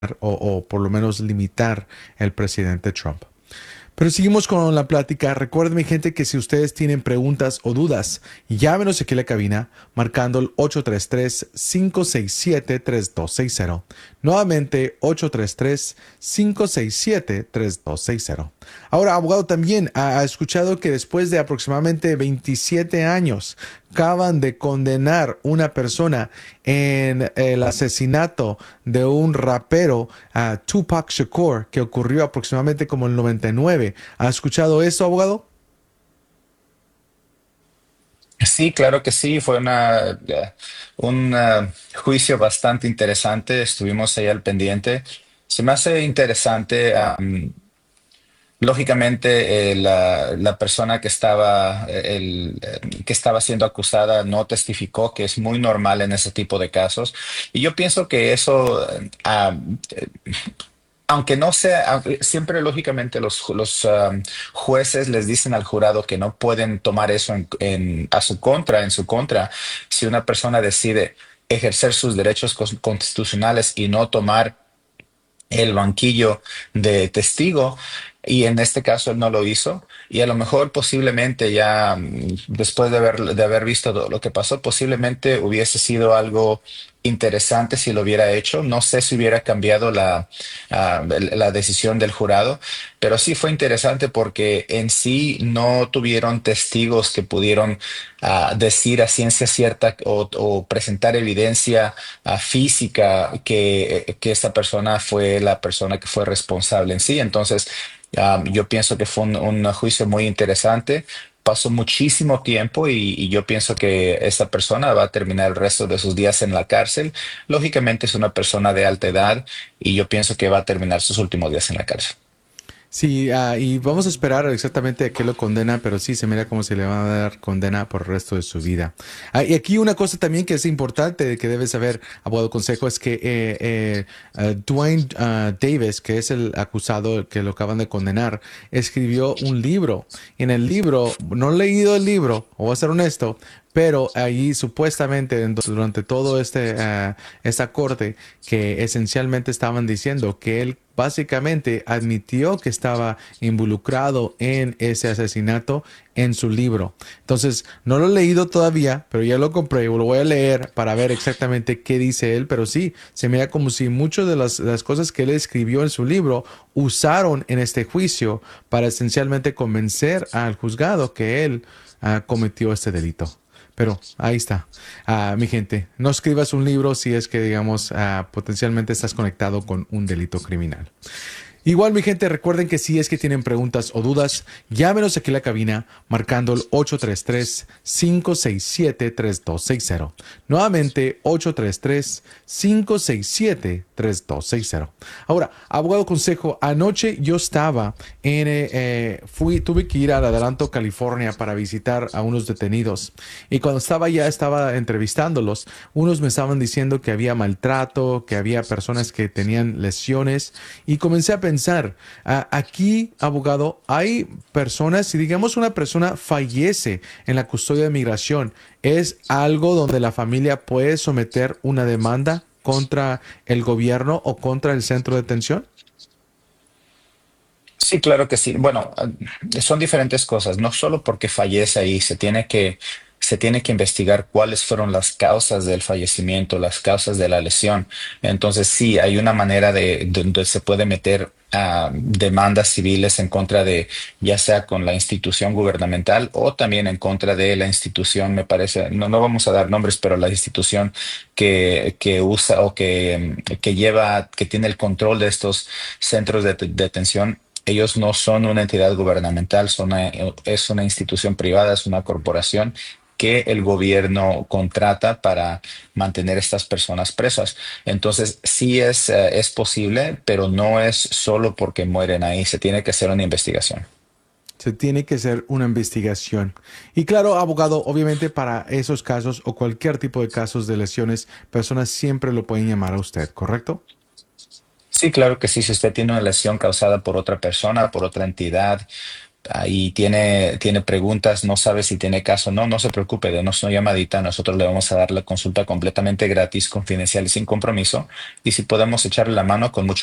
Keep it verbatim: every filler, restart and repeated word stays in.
o, o por lo menos limitar el presidente Trump. Pero seguimos con la plática. Recuerden, mi gente, que si ustedes tienen preguntas o dudas, llámenos aquí a la cabina marcando el ocho tres tres, cinco seis siete, tres dos seis cero. Nuevamente, ocho tres tres, cinco seis siete, tres dos seis cero. Ahora, abogado, también ha, ha escuchado que después de aproximadamente veintisiete años acaban de condenar una persona en el asesinato de un rapero, uh, Tupac Shakur, que ocurrió aproximadamente como el noventa y nueve. ¿Ha escuchado eso, abogado? Sí, claro que sí, fue una, eh, un eh, juicio bastante interesante, estuvimos ahí al pendiente. Se me hace interesante, am, lógicamente, eh, la, la persona que estaba, eh, el, eh, que estaba siendo acusada no testificó, que es muy normal en ese tipo de casos. Y yo pienso que eso, eh, am, aunque no sea, aunque siempre lógicamente los, ju- los um, jueces les dicen al jurado que no pueden tomar eso en, en- a su contra, en su contra, si una persona decide ejercer sus derechos cons- constitucionales y no tomar el banquillo de testigo, y en este caso él no lo hizo, y a lo mejor posiblemente ya mm, después de haber, de haber visto todo lo que pasó, posiblemente hubiese sido algo interesante si lo hubiera hecho. No sé si hubiera cambiado la, ah, la decisión del jurado, pero sí fue interesante porque en sí no tuvieron testigos que pudieron ah, decir a ciencia cierta o, o presentar evidencia ah, física que, que esta persona fue la persona que fue responsable en sí. Entonces, ah, yo pienso que fue un, un juicio muy interesante. Pasó muchísimo tiempo y, y yo pienso que esta persona va a terminar el resto de sus días en la cárcel. Lógicamente es una persona de alta edad y yo pienso que va a terminar sus últimos días en la cárcel. Sí, ah, y vamos a esperar exactamente a qué lo condena, pero sí se mira como si le van a dar condena por el resto de su vida. Ah, y aquí una cosa también que es importante que debes saber, abogado consejo, es que eh, eh, ah, Dwayne ah, Davis, que es el acusado que lo acaban de condenar, escribió un libro. En el libro, no he leído el libro, o voy a ser honesto, pero ahí supuestamente durante todo este uh, esta corte que esencialmente estaban diciendo que él básicamente admitió que estaba involucrado en ese asesinato en su libro. Entonces, no lo he leído todavía, pero ya lo compré, lo voy a leer para ver exactamente qué dice él, pero sí, se mira como si muchas de las, las cosas que él escribió en su libro usaron en este juicio para esencialmente convencer al juzgado que él uh, cometió este delito. Pero ahí está. Ah, mi gente, no escribas un libro si es que, digamos, ah, potencialmente estás conectado con un delito criminal. Igual, mi gente, recuerden que si es que tienen preguntas o dudas, llámenos aquí a la cabina marcando el ocho tres tres, cinco seis siete, tres dos seis cero. Nuevamente, ocho tres tres, cinco seis siete, tres dos seis cero. Ahora, abogado consejo, anoche yo estaba en, eh, eh, fui, tuve que ir al Adelanto, California para visitar a unos detenidos. Y cuando estaba allá, estaba entrevistándolos, unos me estaban diciendo que había maltrato, que había personas que tenían lesiones y comencé a pensar, uh, aquí, abogado, hay personas, si digamos una persona fallece en la custodia de migración, ¿es algo donde la familia puede someter una demanda contra el gobierno o contra el centro de detención? Sí, claro que sí. Bueno, eh, son diferentes cosas. No solo porque fallece ahí, se tiene que, se tiene que investigar cuáles fueron las causas del fallecimiento, las causas de la lesión. Entonces, sí, hay una manera de donde se puede meter ah, demandas civiles en contra de, ya sea con la institución gubernamental o también en contra de la institución, me parece, no, no vamos a dar nombres, pero la institución que, que usa o que, que lleva, que tiene el control de estos centros de de detención. Ellos no son una entidad gubernamental, son una- es una institución privada, es una corporación que el gobierno contrata para mantener estas personas presas. Entonces, sí es, eh, es posible, pero no es solo porque mueren ahí, se tiene que hacer una investigación. Se tiene que hacer una investigación. Y claro, abogado, obviamente para esos casos o cualquier tipo de casos de lesiones, personas siempre lo pueden llamar a usted, ¿correcto? Sí, claro que sí, si usted tiene una lesión causada por otra persona, por otra entidad, ahí tiene, tiene preguntas, no sabe si tiene caso o no, no se preocupe, denos una llamadita, nosotros le vamos a dar la consulta completamente gratis, confidencial y sin compromiso. Y si podemos echarle la mano, con mucho